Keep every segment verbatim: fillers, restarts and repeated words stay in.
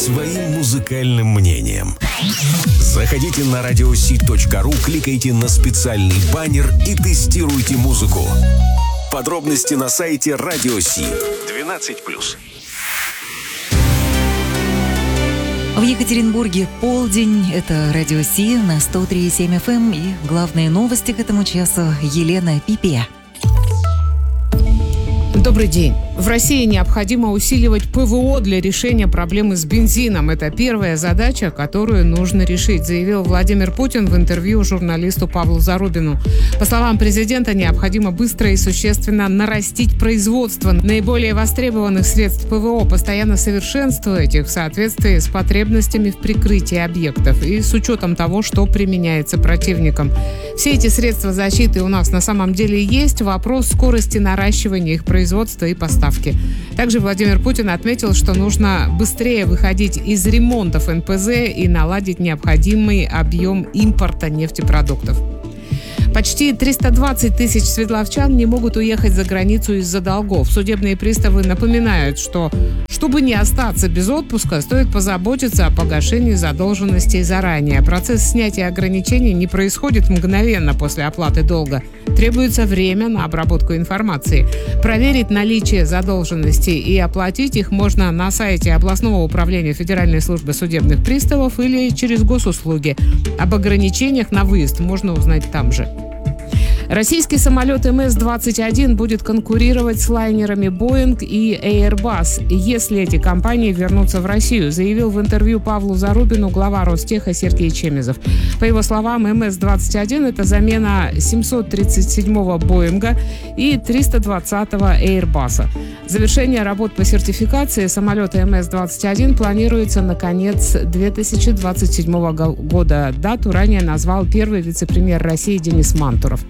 своим музыкальным мнением. Заходите на радиоси точка ру, кликайте на специальный баннер и тестируйте музыку. Подробности на сайте Радиоси. двенадцать плюс. В Екатеринбурге полдень. Это Радио Си на сто три и семь эф эм. И главные новости к этому часу. Елена Пипия. Добрый день. В России необходимо усиливать ПВО для решения проблемы с бензином. Это первая задача, которую нужно решить, заявил Владимир Путин в интервью журналисту Павлу Зарубину. По словам президента, необходимо быстро и существенно нарастить производство наиболее востребованных средств ПВО, постоянно совершенствовать их в соответствии с потребностями в прикрытии объектов и с учетом того, что применяется противником. Все эти средства защиты у нас на самом деле есть. Вопрос скорости наращивания их производства и поставки. Также Владимир Путин отметил, что нужно быстрее выходить из ремонтов эн пэ зэ и наладить необходимый объем импорта нефтепродуктов. Почти триста двадцать тысяч свердловчан не могут уехать за границу из-за долгов. Судебные приставы напоминают, что, чтобы не остаться без отпуска, стоит позаботиться о погашении задолженностей заранее. Процесс снятия ограничений не происходит мгновенно после оплаты долга. Требуется время на обработку информации. Проверить наличие задолженностей и оплатить их можно на сайте областного управления Федеральной службы судебных приставов или через госуслуги. Об ограничениях на выезд можно узнать там же. Российский самолет эм эс двадцать один будет конкурировать с лайнерами Boeing и Airbus, если эти компании вернутся в Россию, заявил в интервью Павлу Зарубину глава Ростеха Сергей Чемезов. По его словам, эм эс двадцать один – это замена семьсот тридцать седьмого Боинга и триста двадцатого Airbus. Завершение работ по сертификации самолета эм эс двадцать один планируется на конец две тысячи двадцать седьмого года. Дату ранее назвал первый вице-премьер России Денис Мантуров.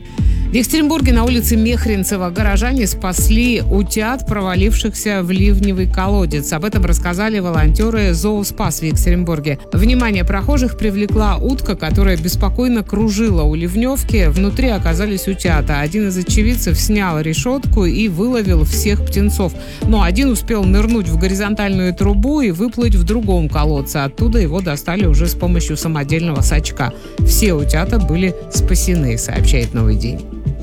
В Екатеринбурге на улице Мехринцева горожане спасли утят, провалившихся в ливневый колодец. Об этом рассказали волонтеры «Зооспас» в Екатеринбурге. Внимание прохожих привлекла утка, которая беспокойно кружила у ливневки. Внутри оказались утята. Один из очевидцев снял решетку и выловил всех птенцов. Но один успел нырнуть в горизонтальную трубу и выплыть в другом колодце. Оттуда его достали уже с помощью самодельного сачка. Все утята были спасены, сообщает «Новый день».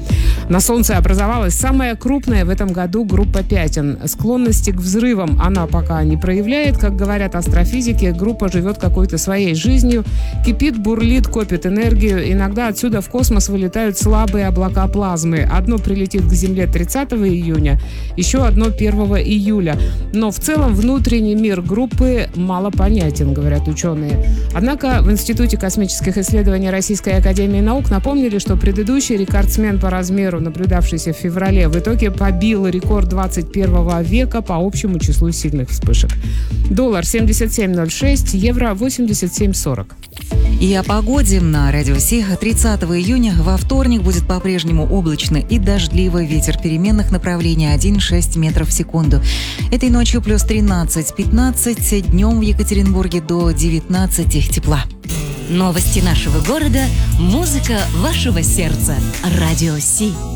На Солнце образовалась самая крупная в этом году группа пятен. Склонности к взрывам она пока не проявляет. Как говорят астрофизики, группа живет какой-то своей жизнью, кипит, бурлит, копит энергию. Иногда отсюда в космос вылетают слабые облака плазмы. Одно прилетит к Земле тридцатого июня, еще одно первого июля. Но в целом внутренний мир группы мало понятен, говорят ученые. Однако в Институте космических исследований Российской академии наук напомнили, что предыдущий рекордсмен по размеру, наблюдавшийся в феврале, в итоге побил рекорд двадцать первого века по общему числу сильных вспышек. Доллар семьдесят семь ноль шесть, евро восемьдесят семь сорок. И о погоде на Радио Си. тридцатого июня во вторник будет по-прежнему облачно и дождливо. Ветер переменных направлений один и шесть метров в секунду. Этой ночью плюс тринадцать пятнадцать, днем в Екатеринбурге до девятнадцати тепла. Новости нашего города, музыка вашего сердца. Радио Си.